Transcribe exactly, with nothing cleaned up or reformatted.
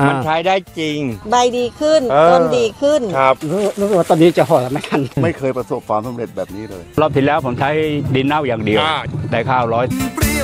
มันใช้ได้จริงใบดีขึ้นต้นดีขึ้นครับรู้ว่าตอนนี้จะห่อไม่ทันไม่เคยประสบความสำเร็จแบบนี้เลยรอบที่แล้วผมใช้ดินเน่าอย่างเดียวได้ข้าวร้อย